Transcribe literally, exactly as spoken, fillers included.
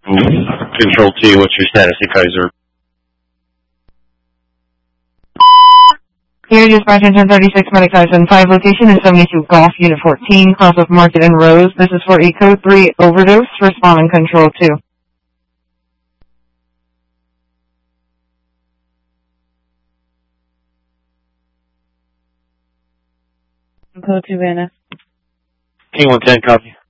Control T, what's your status at Kaiser? Here, dispatch engine thirty-six, Medic Tyson five, location is seventy-two Golf, Unit fourteen, cross of Market and Rose. This is for a Code three overdose, respond in Control two. Code two, Vanna. King one ten, copy.